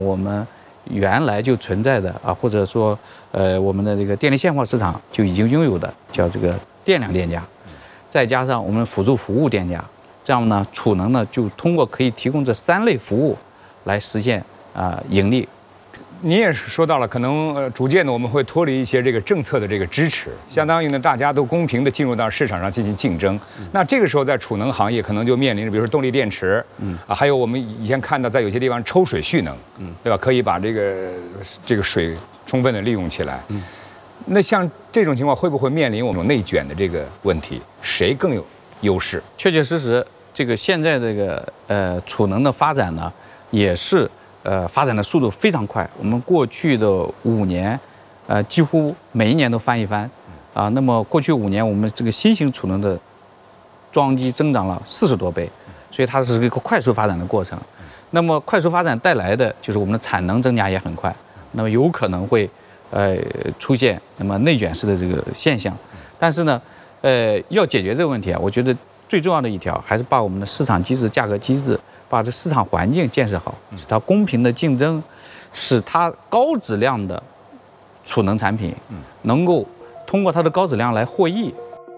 我们原来就存在的或者说我们的这个电力现货市场就已经拥有的叫这个电量电价，再加上我们辅助服务电价，这样呢，储能呢就通过可以提供这3类服务来实现盈利。 你也是说到了，可能逐渐的我们会脱离一些这个政策的这个支持，相当于呢大家都公平的进入到市场上进行竞争。那这个时候在储能行业可能就面临着，比如说动力电池，还有我们以前看到在有些地方抽水蓄能，对吧？可以把这个水充分的利用起来。那像这种情况会不会面临我们内卷的这个问题？谁更有优势？ 确确实实，这个现在这个储能的发展呢，也是。发展的速度非常快，我们过去的5年，几乎每一年都翻一番，那么过去5年，我们这个新型储能的装机增长了40多倍，所以它是一个快速发展的过程。那么快速发展带来的就是我们的产能增加也很快，那么有可能会出现那么内卷式的这个现象。但是呢，要解决这个问题我觉得最重要的一条还是把我们的市场机制、价格机制。把这市场环境建设好，使它公平的竞争，使它高质量的储能产品能够通过它的高质量来获益。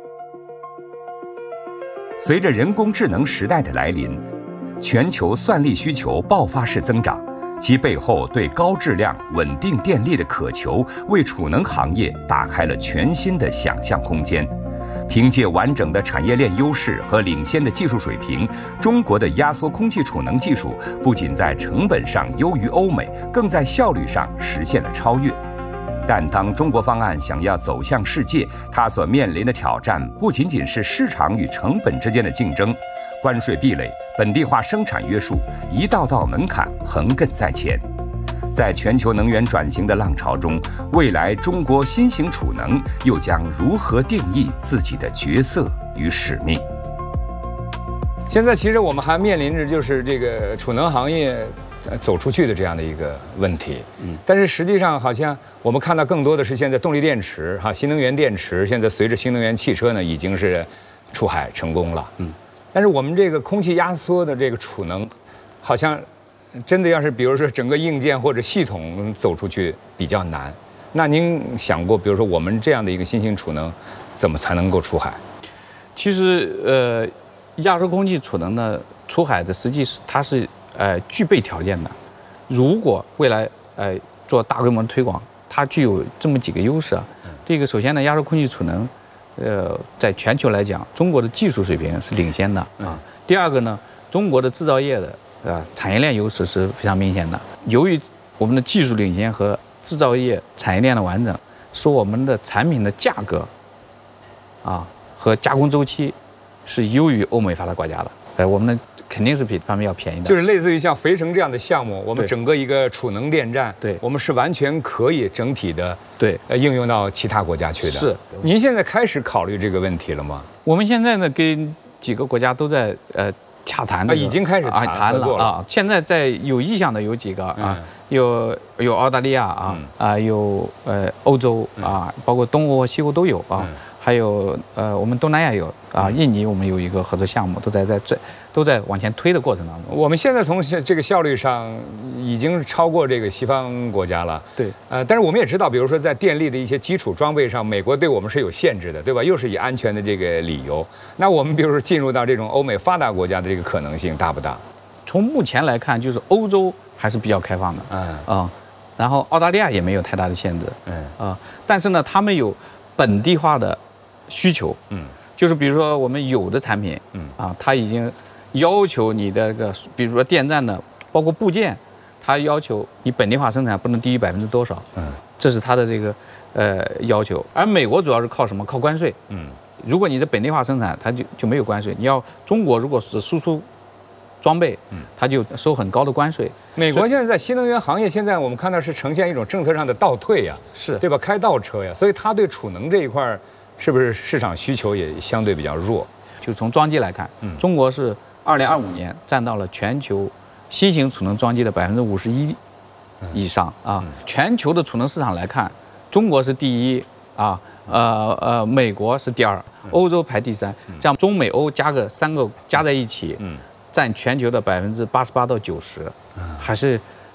随着人工智能时代的来临，全球算力需求爆发式增长，其背后对高质量、稳定电力的渴求，为储能行业打开了全新的想象空间。凭借完整的产业链优势和领先的技术水平，中国的压缩空气储能技术不仅在成本上优于欧美，更在效率上实现了超越。但当中国方案想要走向世界，它所面临的挑战不仅仅是市场与成本之间的竞争，关税壁垒、本地化生产约束，一道道门槛横亘在前。在全球能源转型的浪潮中，未来中国新型储能又将如何定义自己的角色与使命？ 现在其实我们还面临着就是这个储能行业走出去的这样的一个问题。但是实际上好像我们看到更多的是现在动力电池新能源电池现在随着新能源汽车呢已经是出海成功了。但是我们这个空气压缩的这个储能，好像。真的要是比如说整个硬件或者系统走出去比较难，那您想过，比如说我们这样的一个新型储能，怎么才能够出海？ 其实压缩空气储能呢，出海的实际是它是具备条件的。如果未来做大规模的推广，它具有这么几个优势第一个，首先呢，压缩空气储能，在全球来讲，中国的技术水平是领先的第二个呢，中国的制造业的。产业链优势是非常明显的。由于我们的技术领先和制造业产业链的完整，使我们的产品的价格，和加工周期，是优于欧美发达国家的。我们的肯定是比他们要便宜的。 就是类似于像肥城这样的项目，我们整个一个储能电站，我们是完全可以整体的应用到其他国家去的。 是。 您现在开始考虑这个问题了吗？ 我们现在呢，跟几个国家都在洽谈已经开始谈了现在在有意向的有几个有澳大利亚有欧洲包括东欧和西欧都有还有我们东南亚有印尼我们有一个合作项目，都在往前推的过程当中。 我们现在从这个效率上已经超过这个西方国家了。 对， 但是我们也知道，比如说在电力的一些基础装备上，美国对我们是有限制的，对吧？又是以安全的这个理由。那我们比如说进入到这种欧美发达国家的这个可能性大不大？ 从目前来看，就是欧洲还是比较开放的，然后澳大利亚也没有太大的限制，但是呢，他们有本地化的需求，就是比如说我们有的产品，它已经要求你的这个，比如说电站的，包括部件，它要求你本地化生产不能低于多少，这是它的这个要求。而美国主要是靠什么？靠关税，如果你的本地化生产，它就没有关税。你要中国如果是输出装备，它就收很高的关税。 美国现在在新能源行业，现在我们看到是呈现一种政策上的倒退呀， 是对吧？开倒车呀，所以它对储能这一块是不是市场需求也相对比较弱？ 就从装机来看，中国是2025年占到了全球新型储能装机的51%以上全球的储能市场来看，中国是第一美国是第二，欧洲排第三，这样中美欧加个3个加在一起，占全球的88%到90%，还是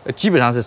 基本上是